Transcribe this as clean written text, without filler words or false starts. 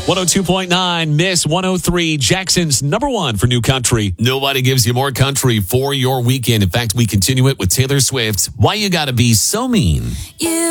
102.9, Miss 103, Jackson's number one for new country. Nobody gives you more country for your weekend. In fact, we continue it with Taylor Swift. Why You Gotta Be So Mean.